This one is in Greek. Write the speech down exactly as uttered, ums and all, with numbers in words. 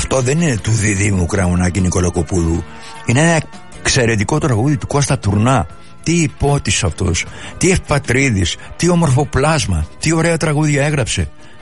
Αυτό δεν είναι του Διδήμου Κραουνάκη Νικολακοπούλου. Είναι ένα εξαιρετικό τραγούδι του Κώστα Τουρνά. Τι υπότης αυτός, τι ευπατρίδης, τι όμορφο πλάσμα, τι ωραία τραγούδια έγραψε.